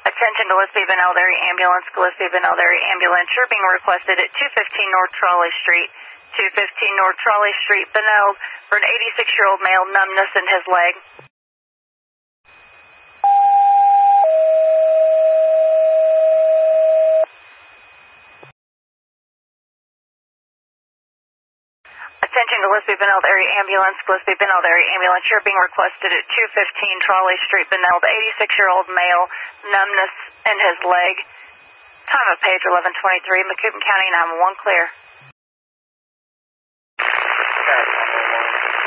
Attention Gillespie Benel Dairy Ambulance, Gillespie Benel Dairy Ambulance. You're being requested at 215 North Trolley Street. 215 North Trolley Street, Benel, for an 86-year-old male, numbness in his leg. Attention Gillespie Benel Dairy Ambulance, Gillespie Benel Dairy Ambulance. You're being requested at 215 Trolley Street, Benel, the 86-year-old male, numbness in his leg. Time of page 11:23, Macoupin County 911 clear.